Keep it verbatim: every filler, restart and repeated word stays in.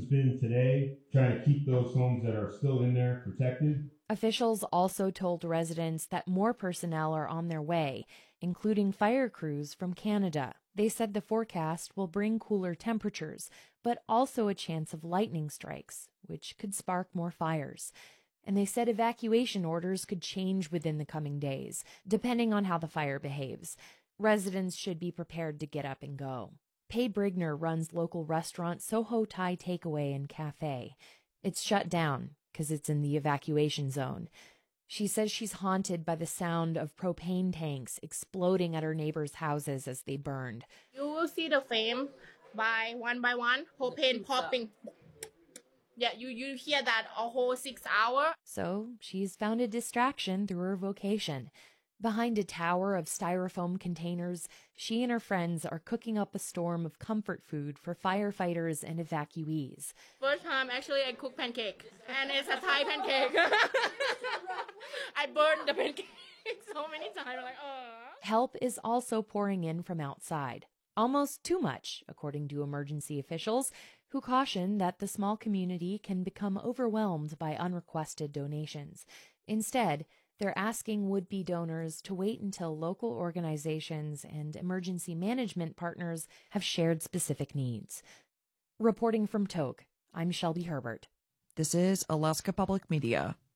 been today, trying to keep those homes that are still in there protected. Officials also told residents that more personnel are on their way, including fire crews from Canada. They said the forecast will bring cooler temperatures, but also a chance of lightning strikes, which could spark more fires. And they said evacuation orders could change within the coming days, depending on how the fire behaves. Residents should be prepared to get up and go. Pei Brigner runs local restaurant Soho Thai Takeaway and Cafe. It's shut down because it's in the evacuation zone. She says she's haunted by the sound of propane tanks exploding at her neighbors' houses as they burned. You will see the flame by one by one, propane popping. Yeah, you, you hear that a whole six hours. So she's found a distraction through her vocation. Behind a tower of styrofoam containers, she and her friends are cooking up a storm of comfort food for firefighters and evacuees. First time, actually, I cook pancake, and it's a Thai pancake. I burned the pancake so many times. Like, oh. Help is also pouring in from outside. Almost too much, according to emergency officials, who caution that the small community can become overwhelmed by unrequested donations. Instead, they're asking would-be donors to wait until local organizations and emergency management partners have shared specific needs. Reporting from Tok, I'm Shelby Herbert. This is Alaska Public Media.